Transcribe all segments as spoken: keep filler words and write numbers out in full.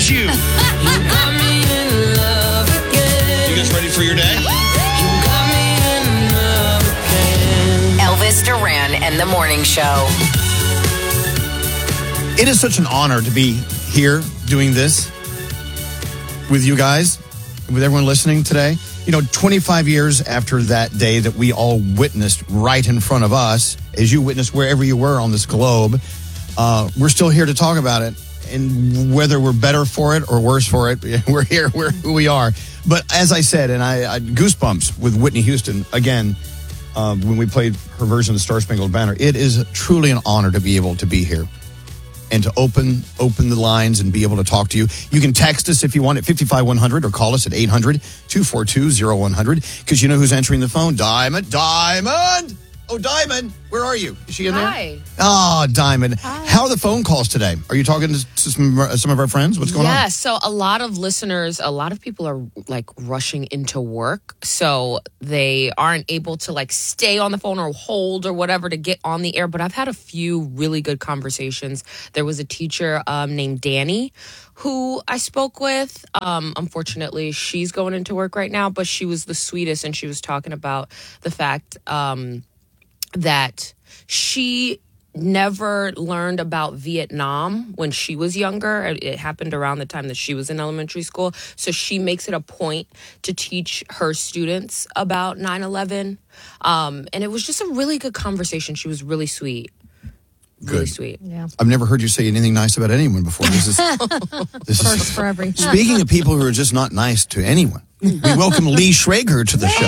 loves you. You got me in love again. You guys ready for your day? You got me in love again. Elvis Duran and the Morning Show. It is such an honor to be here doing this with you guys, with everyone listening today. You know, twenty-five years after that day that we all witnessed right in front of us, as you witnessed wherever you were on this globe, uh, we're still here to talk about it. And whether we're better for it or worse for it, we're here, we're who we are. But as I said, and I, I goosebumps with Whitney Houston, again, uh, when we played her version of the Star Spangled Banner, it is truly an honor to be able to be here and to open open the lines and be able to talk to you. You can text us if you want at fifty-five one hundred or call us at eight hundred, two four two, oh one hundred because you know who's answering the phone? Diamond. Diamond! Oh, Diamond, where are you? Is she in there? Hi. Oh, Diamond. Hi. How are the phone calls today? Are you talking to some, some of our friends? What's going yeah, on? Yeah, so a lot of listeners, a lot of people are like rushing into work. So they aren't able to like stay on the phone or hold or whatever to get on the air. But I've had a few really good conversations. There was a teacher um, named Danny who I spoke with. Um, unfortunately, she's going into work right now, but she was the sweetest. And she was talking about the fact um, that she never learned about Vietnam when she was younger. It happened around the time that she was in elementary school. So she makes it a point to teach her students about nine eleven. Um, and it was just a really good conversation. She was really sweet. Really Good. sweet. Yeah. I've never heard you say anything nice about anyone before. This is this First is for every. speaking of people who are just not nice to anyone. We welcome Lee Schrager to the show.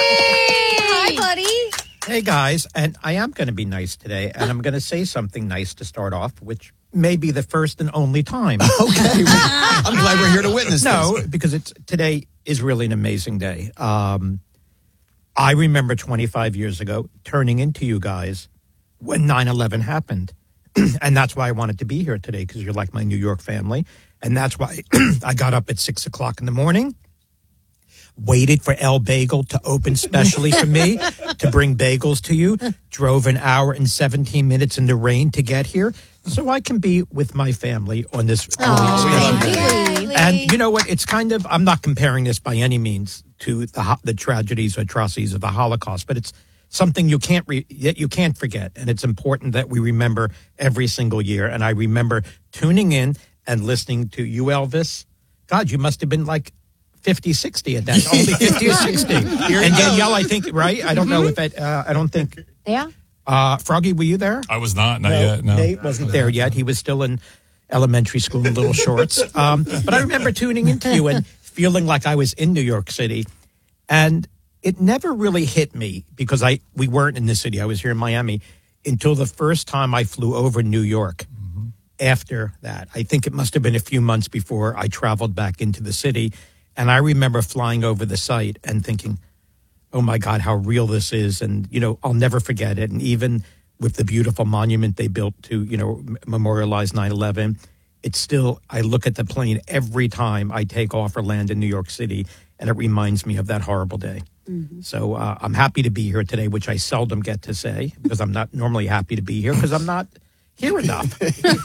Hi, buddy. Hey, guys, and I am going to be nice today, and I'm going to say something nice to start off, which may be the first and only time. Okay. I'm glad we're here to witness no, this. because it's today is really an amazing day. Um, I remember twenty-five years ago turning into you guys when nine eleven happened, and that's why I wanted to be here today, because you're like my New York family, and that's why I got up at six o'clock in the morning, waited for El Bagel to open specially for me to bring bagels to you, drove an hour and seventeen minutes in the rain to get here so I can be with my family on this really Oh, special thank day. you. And you know what? It's kind of, I'm not comparing this by any means to the ho- the tragedies or atrocities of the Holocaust, but it's something you can't re- you can't forget. And it's important that we remember every single year. And I remember tuning in and listening to you, Elvis. God, you must have been like fifty, sixty at that. Only fifty or sixty. And Danielle, I think, right? I don't know if that, uh, I don't think. Yeah. Uh, Froggy, were you there? I was not, not no, yet. No, Nate wasn't there yet. He was still in elementary school in little shorts. Um, but I remember tuning into you and feeling like I was in New York City. And it never really hit me because I we weren't in the city. I was here in Miami until the first time I flew over New York. Mm-hmm. After that, I think it must have been a few months before I traveled back into the city. And I remember flying over the site and thinking, oh, my God, how real this is. And, you know, I'll never forget it. And even with the beautiful monument they built to, you know, memorialize nine eleven, it's still, I look at the plane every time I take off or land in New York City, and it reminds me of that horrible day. Mm-hmm. So uh, I'm happy to be here today, which I seldom get to say because I'm not normally happy to be here because I'm not here enough. and, and,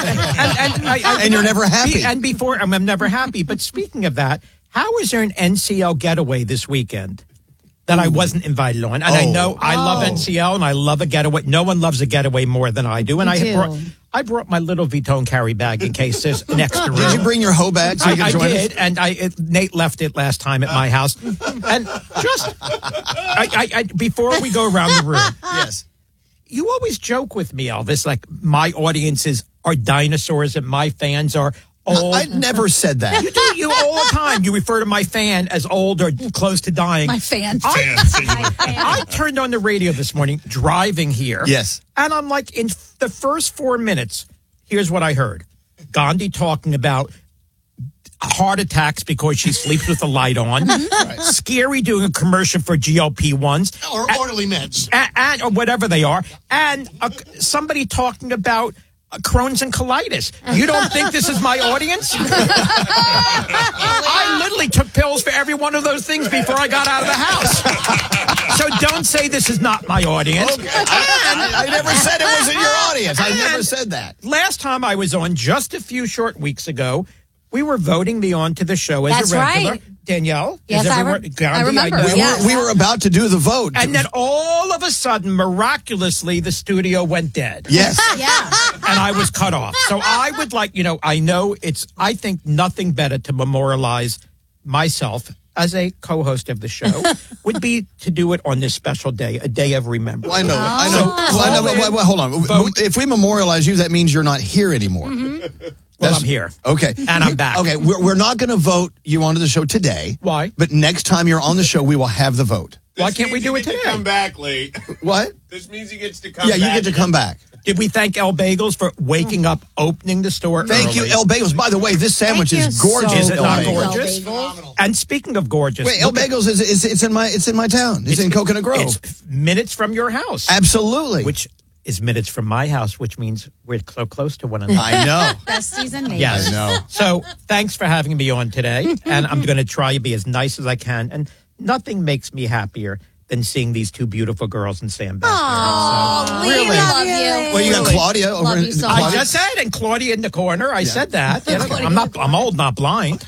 I, I, And you're never happy. Be, and before, I'm, I'm never happy. But speaking of that, how is there an N C L getaway this weekend that I wasn't invited on? And I Oh. know I love N C L and I love a getaway. No one loves a getaway more than I do. And Me I too. brought I brought my little Vuitton carry bag in case there's an extra room. Did you bring your hoe bag so you I, can I join did, us? and I it, Nate left it last time at my house. And just I, I, I, before we go around the room, Yes. you always joke with me, Elvis, like my audiences are dinosaurs and my fans are old. I never said that. You do it you all the time. You refer to my fan as old or close to dying. My fan. I turned on the radio this morning driving here. Yes. And I'm like, in the first four minutes, here's what I heard. Gandhi talking about heart attacks because she sleeps with the light on. Right. Scary doing a commercial for G L P ones. Or orderly meds. And, and, or whatever they are. And uh, somebody talking about uh, Crohn's and colitis. You don't think this is my audience? I literally took pills for every one of those things before I got out of the house. So don't say this is not my audience. Okay. I, I, I never said it wasn't your audience. I never And said that. Last time I was on, just a few short weeks ago, we were voting me onto the show as That's a regular. right. Danielle? Yes, is I everyone- re- Gandhi, I remember, know. We, yeah. were, we were about to do the vote. And then all of a sudden, miraculously, the studio went dead. yes. Yeah. And I was cut off. So I would like, you know, I know it's, I think nothing better to memorialize myself as a co-host of the show would be to do it on this special day, a day of remembrance. Well, I know. I know. Well, I know but, well, well, hold on. Vote. If we memorialize you, that means you're not here anymore. Well, I'm here. Okay. And I'm back. Okay, we're, we're not going to vote you onto the show today. Why? But next time you're on the show, we will have the vote. Why This can't we means do he it gets to today? Come back late. What? This means he gets to come Yeah, back. you get to come back. Did we thank El Bagels for waking up, opening the store Thank you, early? El Bagels. By the way, this sandwich Thank is you gorgeous. Is it El not Bagels. gorgeous? Bagels. And speaking of gorgeous, Wait, El look at- Bagels is, is it's in my it's in my town. It's, in Coconut Grove. It's minutes from your house, Absolutely. which is minutes from my house, which means we're so close to one another. I know. Best season neighbors. Yes. I know. So thanks for having me on today, and I'm going to try to be as nice as I can. And nothing makes me happier than seeing these two beautiful girls and Sam back Oh, we Really? love you. Well, you got Really? Claudia over Love in you so there. I Claudia. just said, and Claudia in the corner. I said that. You know, I'm not. I'm old, not blind.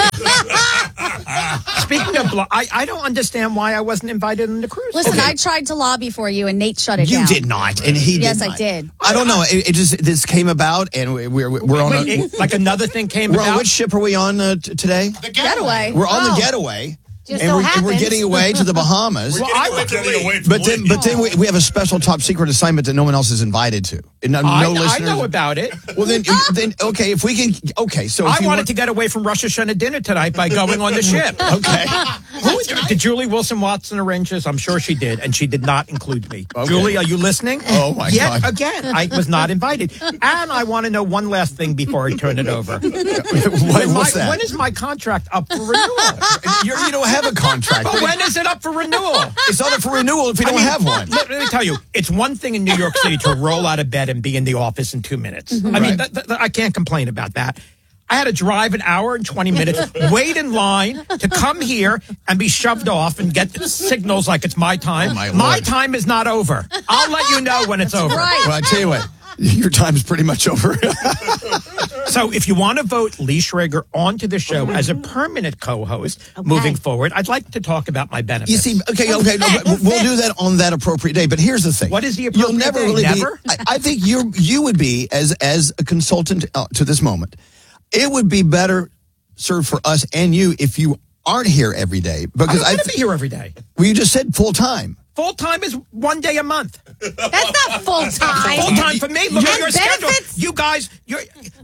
Speaking of, bl- I, I don't understand why I wasn't invited on the cruise. Listen, Okay. I tried to lobby for you, and Nate shut it You down. did not, and he Yes, did I not. did. I don't know. It, it just this came about, and we- we're we're on Wait, a, it- like another thing came we're on about. which ship are we on uh, t- today? The Getaway. We're on Oh. the getaway, Just and so we're, and we're happens. getting away to the Bahamas. Well, I I went getting away from But then, Lee. but then we, we have a special top secret assignment that no one else is invited to. And no, I, no I listeners. know about it. Well, then, then okay. If we can, okay. So if I you wanted want- to get away from Rosh Hashanah dinner tonight by going on the ship. Okay. Who is, did Julie Wilson Watson arrange this? I'm sure she did, and she did not include me. Okay. Julie, are you listening? Oh, my Yet God. again, I was not invited. And I want to know one last thing before I turn it over. What- When, what's my, that? when is my contract up for renewal? You're, you don't have a contract. But when is it up for renewal? It's not up for renewal if you I don't mean, have one. Let, let me tell you, it's one thing in New York City to roll out of bed and be in the office in two minutes. I mean, Right. th- th- I can't complain about that. I had to drive an hour and twenty minutes, wait in line to come here and be shoved off and get signals like it's my time. Oh, my my Lord. time is not over. I'll let you know when it's over. Right. Well, I tell you what, your time's pretty much over. So if you want to vote Lee Schrager onto the show as a permanent co-host moving forward, I'd like to talk about my benefits. You see, okay, okay, no, but we'll do that on that appropriate day. But here's the thing: What is the You'll appropriate never day? really Never? be. I, I think you you would be as as a consultant uh, to this moment. It would be better served for us and you if you aren't here every day I'm because going I. to be here every day. Well, you just said full time. Full time is one day a month. That's not full Full time. time for me. Look at And your schedule. benefits? You guys, you're,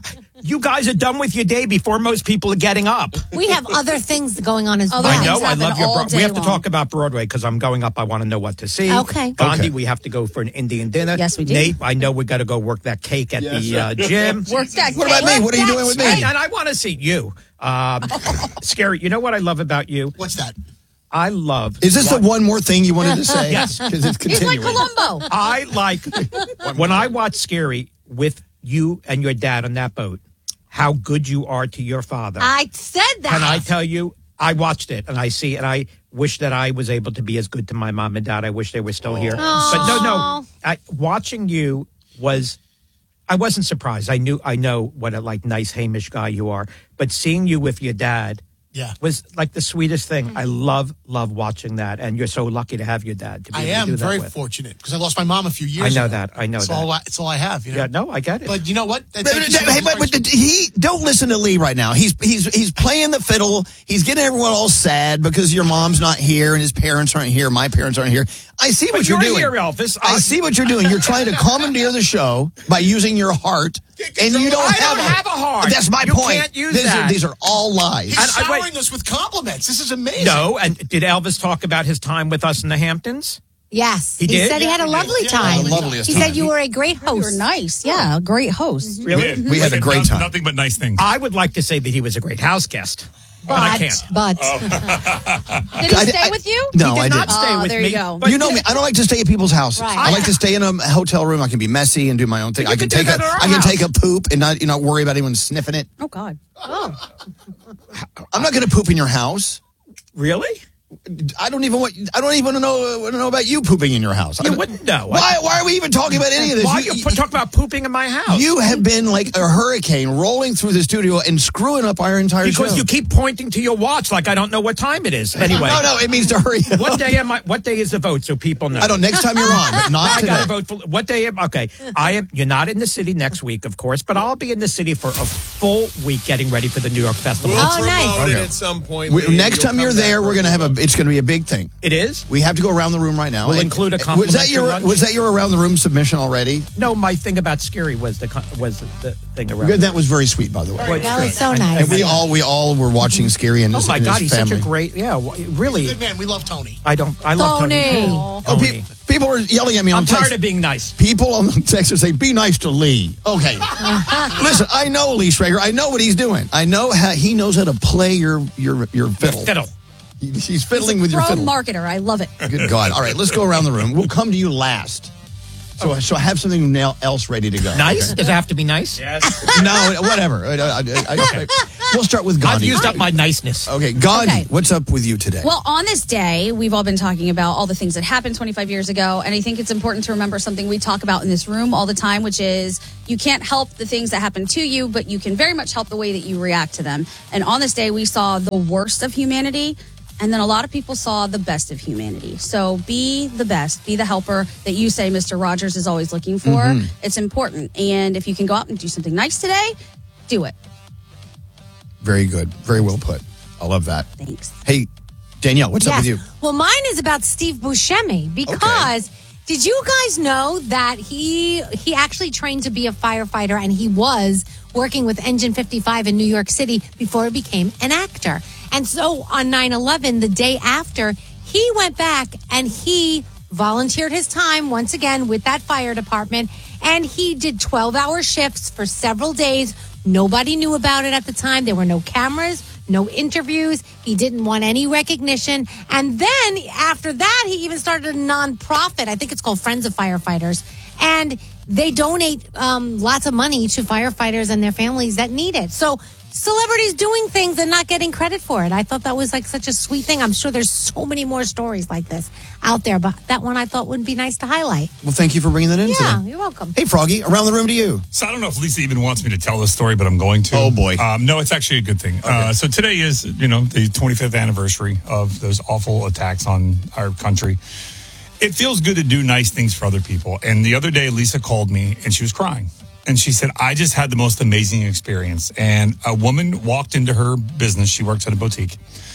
you guys are done with your day before most people are getting up. We have other things going on as well. Other I things know. I happen love your. all Bro- we day have to long. talk about Broadway because I'm going up. I want to know what to see. Okay. Gandhi, Okay. we have to go for an Indian dinner. Yes, we do. Nate, I know we got to go work that cake at the uh, gym. Work that What about cake. me? What are you doing with me? And, and I want to see you. Um, Scary. You know what I love about you? What's that? I love. Is this what- the one more thing you wanted to say? Yes. because it's He's like continuing. Columbo. I like when I watch Scary with you and your dad on that boat. How good you are to your father. I said that. Can I tell you? I watched it and I see and I wish that I was able to be as good to my mom and dad. I wish they were still here. But no, no. I, watching you was. I wasn't surprised. I knew. I know what a like nice Hamish guy you are. But seeing you with your dad. Yeah. Was like the sweetest thing. I love, love watching that. And you're so lucky to have your dad to be I able am to do that very with. fortunate because I lost my mom a few years I know ago. that. I know it's that. All I, it's all I have. You know? Yeah, no, I get it. But you know what? But, Thank you so hey, much. but, but he don't listen to Lee right now. He's he's he's playing the fiddle. He's getting everyone all sad because your mom's not here and his parents aren't here. My parents aren't here. I see what But you're, you're doing. here, Elvis. I see what you're doing. You're trying to commandeer the show by using your heart, and you don't I have, don't have a heart. That's my You point. can't use these, that. Are, these are all lies. He's And I- wait. showering us with compliments. This is amazing. No, and did Elvis talk about his time with us in the Hamptons? Yes. He did? said he had a Yeah, lovely yeah, time. the loveliest he time. said you were a great You were host. nice. Yeah, a great host. Really? We had a great time. Nothing but nice things. I would like to say that he was a great house guest, but, I But, can't. but Did he I- stay I- with you? No, he I did not didn't. stay Oh, with there me. you go. but You know me. I don't like to stay at people's houses. Right. I like to stay in a hotel room. I can be messy and do my own thing. You I can can do take a that at our I can house. take a poop and not you know worry about anyone sniffing it. Oh God. I'm not going to poop in your house. Really? I don't even want. I don't even know want to know about you pooping in your house. You I, wouldn't know. Why? Why are we even talking about any of this? Why You- you talk about pooping in my house? You have been like a hurricane rolling through the studio and screwing up our entire because show. you keep pointing to your watch like I don't know what time it is. Anyway, no, no, it means to hurry up. what day am I? What day is the vote? So people know. I don't. Next time you're on, but not I today. got to vote for what day am? Okay, I am. You're not in the city next week, of course, but I'll be in the city for a full week getting ready for the New York Festival. We'll Oh, promote nice. it Okay. at some point. We- Lee. next You'll time you're come there, back we're going to have a. It's going to be a big thing. It is. We have to go around the room right now. We'll And- include a Was that complimentary your lunch. Was that your around the room submission already? No, my thing about Scary was the co- was the thing around. Good. That was very sweet, by the way. Quite That great. was so I- nice. And we all we all were watching Scary and Oh his, my and God, his he's family. such a great. Yeah, w- really. Good man. We love Tony. I don't. I love Tony. Tony. too. Oh, Tony. pe- people are yelling at me on I'm text. tired of being nice. People on the text say, "Be nice to Lee." Okay, listen. I know Lee Schrager. I know what he's doing. I know how he knows how to play your your your fiddle. Fiddle. He- He's fiddling with your Pro fiddle. marketer. I love it. Good God! All right, let's go around the room. We'll come to you last. So, so I have something now else ready to go. Nice? Okay? Does it have to be nice? Yes. No, whatever. I, I, I, I, we'll start with I've Gandhi. used up my niceness. Okay, Gandhi, Okay. what's up with you today? Well, on this day, we've all been talking about all the things that happened twenty-five years ago. And I think it's important to remember something we talk about in this room all the time, which is you can't help the things that happen to you, but you can very much help the way that you react to them. And on this day, we saw the worst of humanity. And then a lot of people saw the best of humanity. So be the best, be the helper that you say Mister Rogers is always looking for. Mm-hmm. It's important. And if you can go out and do something nice today, do it. Very good. Very well put. I love that. Thanks. Hey, Danielle, what's up with you? Well, mine is about Steve Buscemi because did you guys know that he he actually trained to be a firefighter and he was working with Engine fifty-five in New York City before he became an actor. And so on nine eleven, the day after, he went back and he volunteered his time once again with that fire department. And he did twelve-hour shifts for several days. Nobody knew about it at the time. There were no cameras, no interviews. He didn't want any recognition. And then after that, he even started a nonprofit. I think it's called Friends of Firefighters. And they donate um, lots of money to firefighters and their families that need it. So celebrities doing things and not getting credit for it. I thought that was like such a sweet thing. I'm sure there's so many more stories like this out there, but that one I thought would be nice to highlight. Well, thank you for bringing that in Yeah, today. you're welcome. Hey, Froggy, around the room to you. So I don't know if Lisa even wants me to tell this story, but I'm going to. Oh, boy. Um, no, it's actually a good thing. Uh, so today is, you know, the twenty-fifth anniversary of those awful attacks on our country. It feels good to do nice things for other people. And the other day, Lisa called me and she was crying. And she said, I just had the most amazing experience. And a woman walked into her business. She works at a boutique.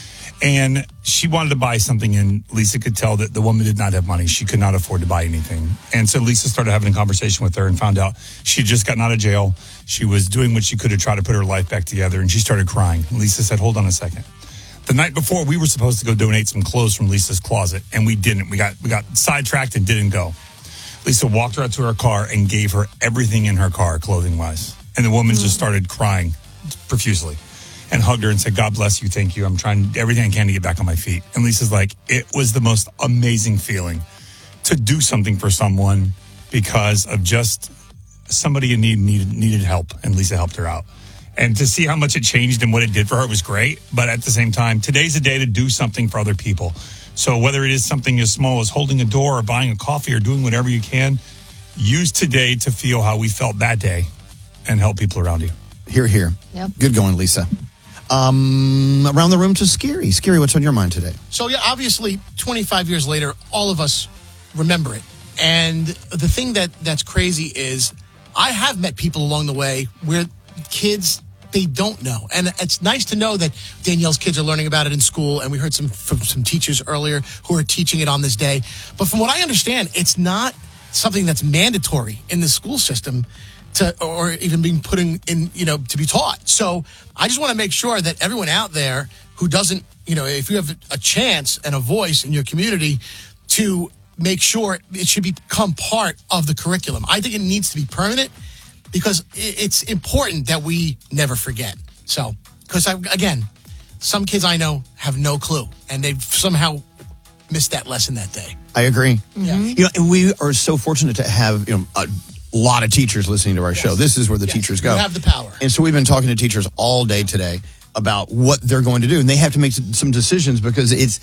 And she wanted to buy something. And Lisa could tell that the woman did not have money. She could not afford to buy anything. And so Lisa started having a conversation with her and found out she had just gotten out of jail. She was doing what she could to try to put her life back together. And she started crying. Lisa said, hold on a second. The night before, we were supposed to go donate some clothes from Lisa's closet. And we didn't. We got we got sidetracked and didn't go. Lisa walked her out to her car and gave her everything in her car, clothing-wise. And the woman just started crying profusely and hugged her and said, God bless you, thank you. I'm trying everything I can to get back on my feet. And Lisa's like, it was the most amazing feeling to do something for someone because of just somebody in need needed, needed help, and Lisa helped her out. And to see how much it changed and what it did for her was great. But at the same time, today's a day to do something for other people. So whether it is something as small as holding a door or buying a coffee or doing whatever you can, use today to feel how we felt that day and help people around you. Here, here. Yep. Good going, Lisa. Um, around the room to Scary. Scary, what's on your mind today? So, yeah, obviously, twenty-five years later, all of us remember it. And the thing that that's crazy is I have met people along the way where kids, they don't know. And it's nice to know that Danielle's kids are learning about it in school. And we heard some from some teachers earlier who are teaching it on this day. But from what I understand, it's not something that's mandatory in the school system to, or even being put in, in, you know, to be taught. So I just want to make sure that everyone out there who doesn't, you know, if you have a chance and a voice in your community to make sure it should become part of the curriculum. I think it needs to be permanent because it's important that we never forget. So, because again, some kids I know have no clue and they've somehow missed that lesson that day. I agree. Yeah. You know, and we are so fortunate to have, you know, a lot of teachers listening to our show. This is where the Yes. teachers go. You have the power. And so we've been talking to teachers all day today about what they're going to do. And they have to make some decisions because it's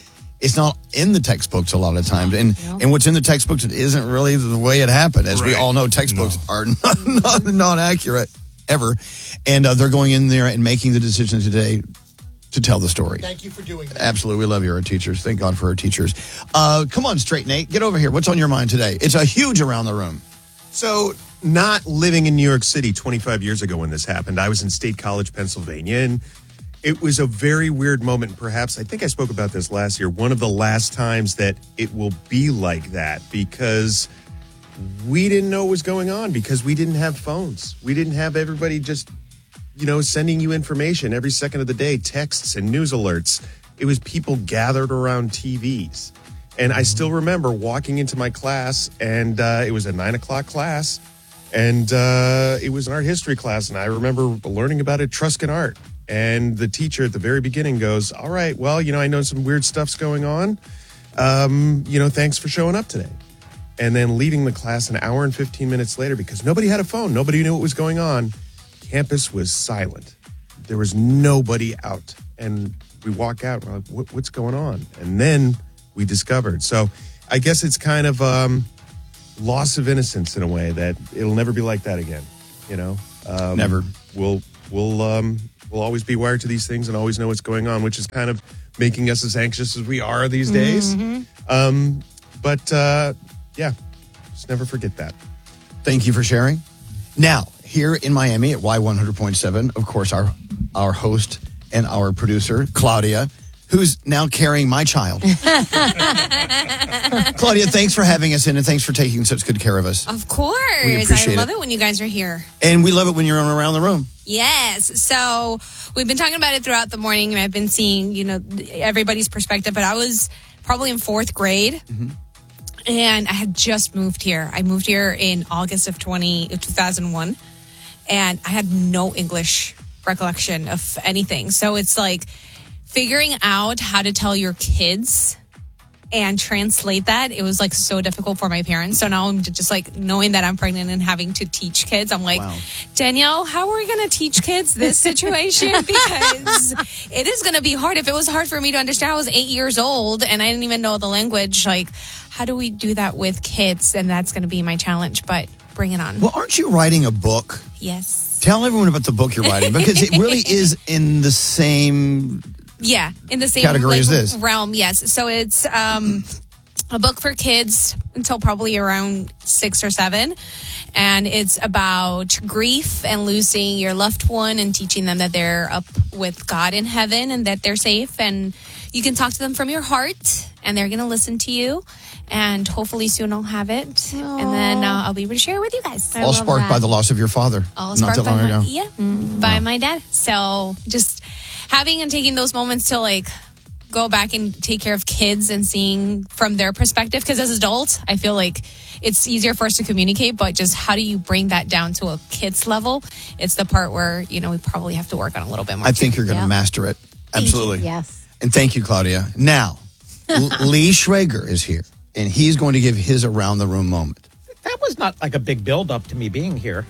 It's not in the textbooks a lot of times. And and what's in the textbooks isn't really the way it happened. As we Right. all know, textbooks are not, not, not accurate ever. And uh, they're going in there and making the decision today to tell the story. Thank you for doing that. Absolutely. We love you, our teachers. Thank God for our teachers. Uh, come on, Straight Nate. Get over here. What's on your mind today? It's a huge around the room. So, not living in New York City twenty-five years ago when this happened, I was in State College, Pennsylvania, and it was a very weird moment. Perhaps, I think I spoke about this last year, one of the last times that it will be like that, because we didn't know what was going on, because we didn't have phones. We didn't have everybody just, you know, sending you information every second of the day, texts and news alerts. It was people gathered around T Vs. And I still remember walking into my class, and uh, it was a nine o'clock class, and uh, it was an art history class. And I remember learning about Etruscan art. And the teacher at the very beginning goes, all right, well, you know, I know some weird stuff's going on. Um, you know, thanks for showing up today. And then leaving the class an hour and fifteen minutes later, because nobody had a phone, nobody knew what was going on. Campus was silent. There was nobody out. And we walk out, we're like, what, what's going on? And then we discovered. So I guess it's kind of um, loss of innocence in a way, that it'll never be like that again. You know, um, Never. We'll we'll um, we'll always be wired to these things and always know what's going on, which is kind of making us as anxious as we are these days. Um, but uh, yeah, just never forget that. Thank you for sharing. Now, here in Miami at Y one hundred point seven, of course, our our host and our producer, Claudia, who's now carrying my child. Claudia, thanks for having us in, and thanks for taking such good care of us. Of course. We I appreciate love it. it. when you guys are here. And we love it when you're around the room. Yes. So we've been talking about it throughout the morning, and I've been seeing, you know, everybody's perspective. But I was probably in fourth grade, and I had just moved here. I moved here in August of twenty, two thousand one, and I had no English recollection of anything. So it's like figuring out how to tell your kids and translate that. It was like so difficult for my parents. So now I'm just like knowing that I'm pregnant and having to teach kids. I'm like, Wow. Danielle, how are we going to teach kids this situation? Because it is going to be hard. If it was hard for me to understand, I was eight years old and I didn't even know the language. Like, how do we do that with kids? And that's going to be my challenge, but bring it on. Well, aren't you writing a book? Yes. Tell everyone about the book you're writing, because it really is in the same Yeah, in the same category like, as this. realm, yes. So it's um, a book for kids until probably around six or seven. And it's about grief and losing your loved one and teaching them that they're up with God in heaven and that they're safe. And you can talk to them from your heart and they're going to listen to you. And hopefully soon I'll have it. And then uh, I'll be able to share it with you guys. all sparked by the loss of your father. All not sparked that by long my, ago. yeah, by my dad. So just having and taking those moments to like go back and take care of kids and seeing from their perspective. Because as adults, I feel like it's easier for us to communicate, but just how do you bring that down to a kid's level? It's the part where, you know, we probably have to work on a little bit more. I think you're going to Yeah. master it. Absolutely. Yes. And thank you, Claudia. Now, L- Lee Schrager is here, and he's going to give his around the room moment. That was not like a big build up to me being here.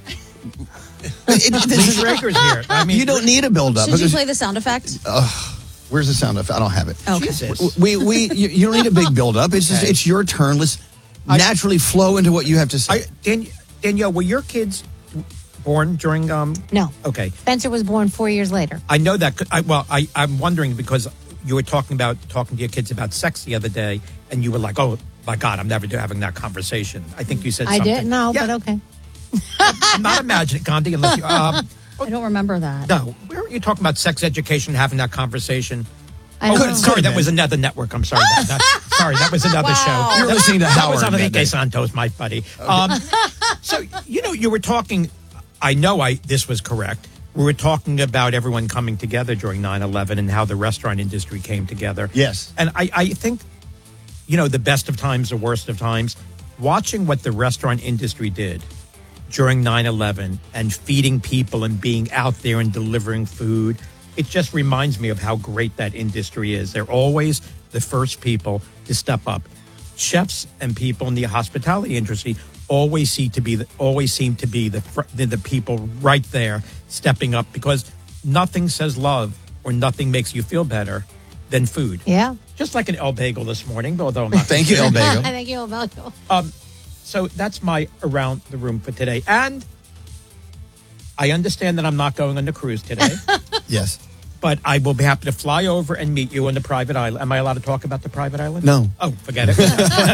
It- Lee this is- Schrager's here. I mean, you don't need a build up. Should you play the sound effect? Where's the sound effect? I don't have it. Okay. Jesus. We we you, you don't need a big build up. It's just, it's your turn. Let's naturally flow into what you have to say. I, Dan, Danielle, were your kids born during? Um, No. Okay, Spencer was born four years later. I know that. I, well, I, I'm wondering because you were talking about talking to your kids about sex the other day, and you were like, "Oh my God, I'm never having that conversation." I think you said I something. didn't know, Yeah, but okay. I'm not imagining Gandhi unless you. Um, I don't remember that. no, where were you talking about sex education, having that conversation? I Oh, don't know. sorry, that was another network. I'm sorry. That, that- sorry, that was another show. You're That- listening to that Howard was that Enrique day. Santos, my buddy. Um, so you know, you were talking. I know I this was correct. We were talking about everyone coming together during nine eleven and how the restaurant industry came together. Yes. And I, I think, you know, the best of times, the worst of times, watching what the restaurant industry did during nine eleven and feeding people and being out there and delivering food, it just reminds me of how great that industry is. They're always the first people to step up. Chefs and people in the hospitality industry always seem to be the, always seem to be the, fr- the the people right there stepping up, because nothing says love or nothing makes you feel better than food. Yeah. Just like an El Bagel this morning, although I'm not. Thank you, El Bagel. Thank you, El Bagel. Um, so that's my around the room for today. And I understand that I'm not going on the cruise today. Yes. But I will be happy to fly over and meet you on the private island. Am I allowed to talk about the private island? No. Oh, forget it.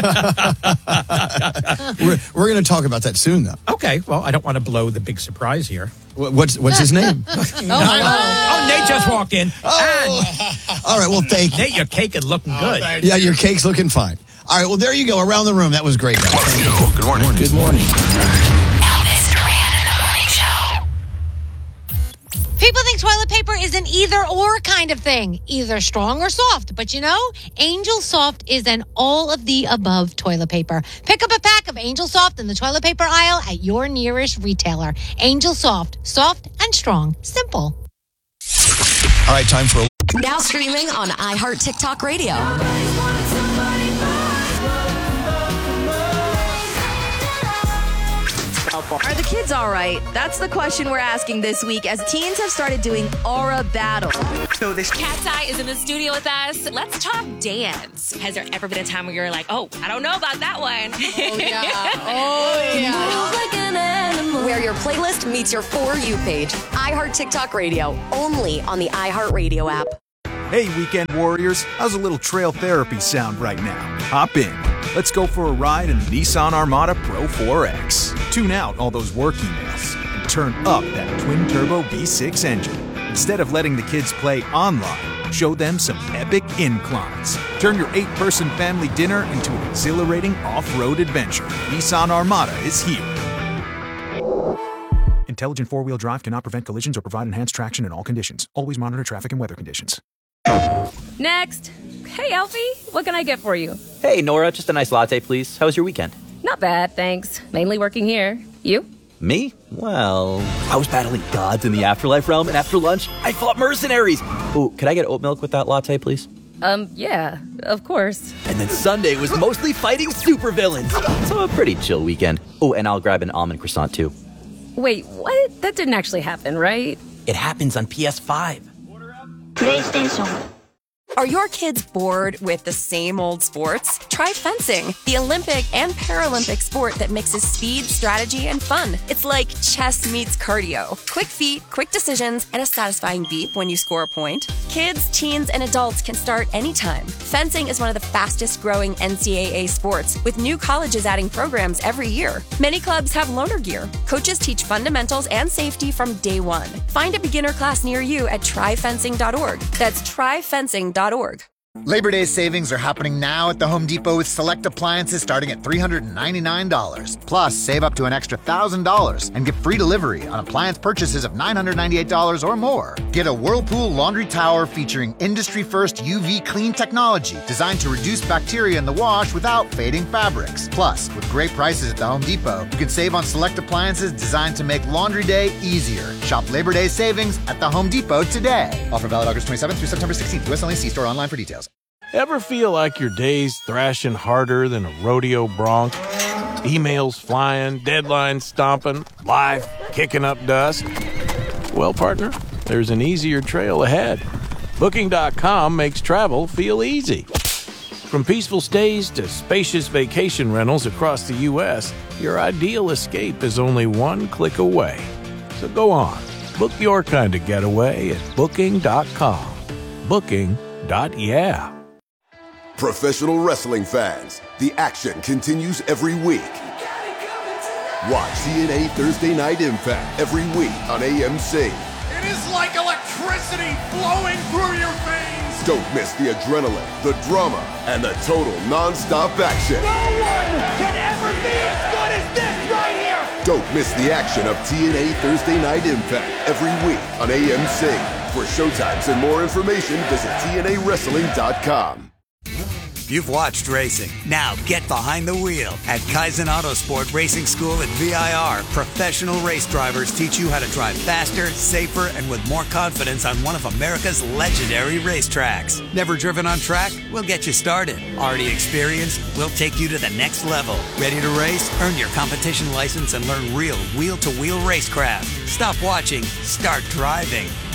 we're we're going to talk about that soon, though. Okay. Well, I don't want to blow the big surprise here. Wh- What's what's his name? oh, oh, Nate just walked in. Oh. All right. Well, thank you. Nate, your cake is looking good. Yeah, your cake's looking fine. All right. Well, there you go. Around the room. That was great. Guys. Good morning. Good morning. Elvis Duran in the morning show. People think toilet paper is an either or kind of thing, either strong or soft. But you know, Angel Soft is an all of the above toilet paper. Pick up a pack of Angel Soft in the toilet paper aisle at your nearest retailer. Angel Soft, soft and strong, simple. All right. Time for a Now streaming on iHeart TikTok Radio. Are the kids all right? That's the question we're asking this week as teens have started doing aura battle. So this Cat's Eye is in the studio with us. Let's talk dance. Has there ever been a time where you're like, oh, I don't know about that one? Oh, yeah. Oh, yeah. Where your playlist meets your For You page. iHeart TikTok Radio, only on the iHeart Radio app. Hey, weekend warriors, how's a little trail therapy sound right now? Hop in. Let's go for a ride in the Nissan Armada Pro four X. Tune out all those work emails and turn up that twin-turbo V six engine. Instead of letting the kids play online, show them some epic inclines. Turn your eight-person family dinner into an exhilarating off-road adventure. Nissan Armada is here. Intelligent four-wheel drive cannot prevent collisions or provide enhanced traction in all conditions. Always monitor traffic and weather conditions. Next. Hey, Alfie. What can I get for you? Hey, Nora. Just a nice latte, please. How was your weekend? Not bad, thanks. Mainly working here. You? Me? Well, I was battling gods in the afterlife realm, and after lunch, I fought mercenaries. Ooh, could I get oat milk with that latte, please? Um, yeah, of course. And then Sunday was mostly fighting supervillains. So a pretty chill weekend. Oh, and I'll grab an almond croissant, too. Wait, what? That didn't actually happen, right? It happens on P S five. PlayStation. Are your kids bored with the same old sports? Try fencing, the Olympic and Paralympic sport that mixes speed, strategy, and fun. It's like chess meets cardio. Quick feet, quick decisions, and a satisfying beep when you score a point. Kids, teens, and adults can start anytime. Fencing is one of the fastest growing N C double A sports, with new colleges adding programs every year. Many clubs have loaner gear. Coaches teach fundamentals and safety from day one. Find a beginner class near you at try fencing dot org. That's try fencing dot org. Labor Day savings are happening now at the Home Depot with select appliances starting at three hundred ninety-nine dollars. Plus, save up to an extra one thousand dollars and get free delivery on appliance purchases of nine hundred ninety-eight dollars or more. Get a Whirlpool laundry tower featuring industry-first U V clean technology designed to reduce bacteria in the wash without fading fabrics. Plus, with great prices at the Home Depot, you can save on select appliances designed to make laundry day easier. Shop Labor Day savings at the Home Depot today. Offer valid August twenty-seventh through September sixteenth. U S only. See store online for details. Ever feel like your day's thrashing harder than a rodeo bronc? Emails flying, deadlines stomping, life kicking up dust? Well, partner, there's an easier trail ahead. Booking dot com makes travel feel easy. From peaceful stays to spacious vacation rentals across the U S, your ideal escape is only one click away. So go on, book your kind of getaway at Booking dot com. Booking dot yeah. Professional wrestling fans, the action continues every week. Watch T N A Thursday Night Impact every week on A M C. It is like electricity flowing through your veins. Don't miss the adrenaline, the drama, and the total non-stop action. No one can ever be as good as this right here. Don't miss the action of T N A Thursday Night Impact every week on A M C. For showtimes and more information, visit T N A wrestling dot com. You've watched racing. Now get behind the wheel. At Kaizen Autosport Racing School at V I R, professional race drivers teach you how to drive faster, safer, and with more confidence on one of America's legendary racetracks. Never driven on track? We'll get you started. Already experienced? We'll take you to the next level. Ready to race? Earn your competition license and learn real wheel-to-wheel racecraft. Stop watching. Start driving.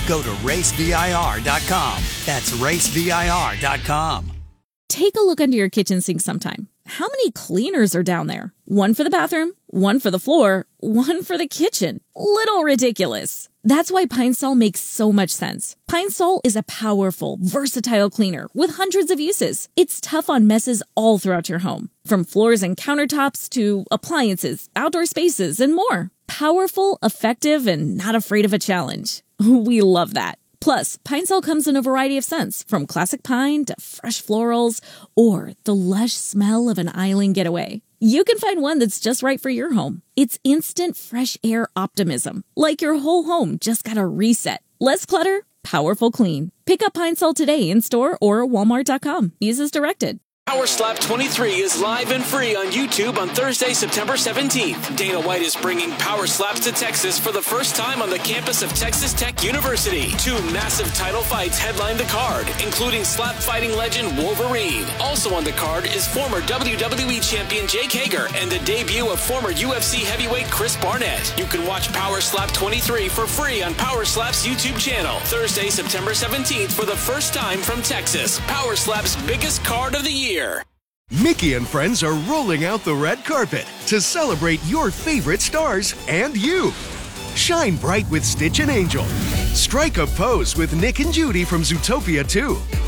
Go to race vir dot com. That's race vir dot com. Take a look under your kitchen sink sometime. How many cleaners are down there? One for the bathroom, one for the floor, one for the kitchen. Little ridiculous. That's why Pine Sol makes so much sense. Pine Sol is a powerful, versatile cleaner with hundreds of uses. It's tough on messes all throughout your home, from floors and countertops to appliances, outdoor spaces, and more. Powerful, effective, and not afraid of a challenge. We love that. Plus, Pine Sol comes in a variety of scents, from classic pine to fresh florals or the lush smell of an island getaway. You can find one that's just right for your home. It's instant fresh air optimism, like your whole home just got a reset. Less clutter, powerful clean. Pick up Pine Sol today in store or walmart dot com. Use as directed. Power Slap twenty-three is live and free on YouTube on Thursday, September seventeenth. Dana White is bringing Power Slaps to Texas for the first time on the campus of Texas Tech University. Two massive title fights headline the card, including slap fighting legend Wolverine. Also on the card is former W W E champion Jake Hager and the debut of former U F C heavyweight Chris Barnett. You can watch Power Slap twenty-three for free on Power Slap's YouTube channel. Thursday, September seventeenth for the first time from Texas. Power Slap's biggest card of the year. Mickey and friends are rolling out the red carpet to celebrate your favorite stars and you. Shine bright with Stitch and Angel. Strike a pose with Nick and Judy from Zootopia two.